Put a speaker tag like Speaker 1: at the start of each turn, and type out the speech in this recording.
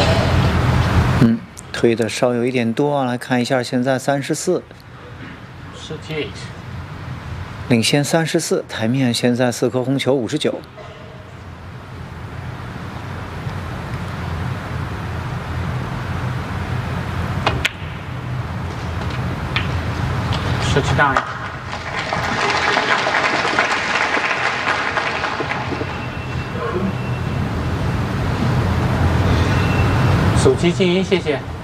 Speaker 1: 推的稍有一点多，来看一下，现在34，领先34，台面现在4颗红球59。
Speaker 2: 17档。手机静音，谢谢。